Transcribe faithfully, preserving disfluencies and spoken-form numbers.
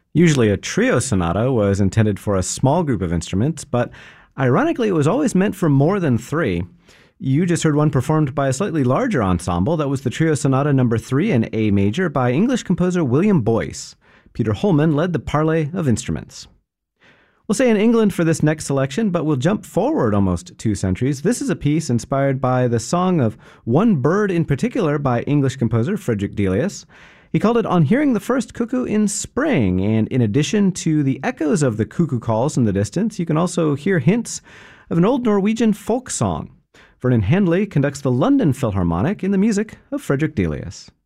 Usually a trio sonata was intended for a small group of instruments, but ironically it was always meant for more than three. You just heard one performed by a slightly larger ensemble. That was the Trio Sonata number three in A major by English composer William Boyce. Peter Holman led the parley of instruments. We'll stay in England for this next selection, but we'll jump forward almost two centuries. This is a piece inspired by the song of one bird in particular by English composer Frederick Delius. He called it On Hearing the First Cuckoo in Spring, and in addition to the echoes of the cuckoo calls in the distance, you can also hear hints of an old Norwegian folk song. Vernon Handley conducts the London Philharmonic in the music of Frederick Delius.